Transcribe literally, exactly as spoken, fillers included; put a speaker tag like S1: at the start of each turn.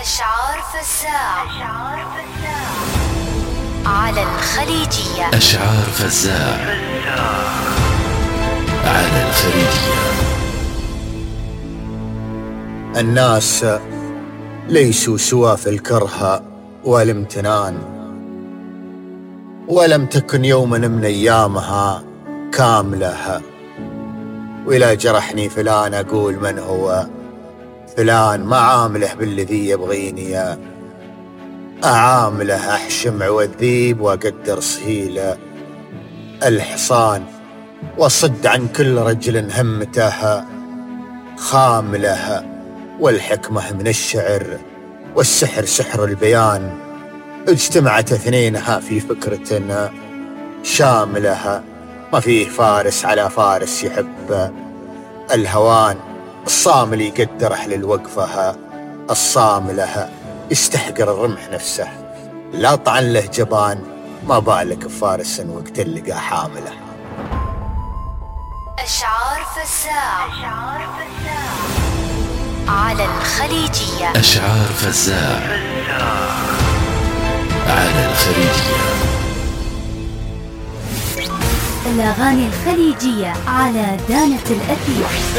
S1: أشعار فزاع على الخليجية.
S2: أشعار فزاع على الخليجية.
S3: الناس ليسوا سوى في الكره والامتنان، ولم تكن يوما من أيامها كاملة. وإذا جرحني فلان أقول من هو فلان، ما عامله بالذي يبغيني أعامله. أحشم والذيب وأقدر صهيله الحصان، وصد عن كل رجل همته خامله. والحكمة من الشعر والسحر سحر البيان، اجتمعت اثنينها في فكرة شاملة. ما فيه فارس على فارس يحب الهوان، الصامل يقدر أهل الوقفة الصاملة. يستحقر الرمح نفسه لا طعن له جبان، ما بالك بفارس وقت اللقى حامله.
S1: أشعار فزاع على الخليجية.
S2: أشعار فزاع على الخليجية.
S4: الأغاني الخليجية على دانة الأثير.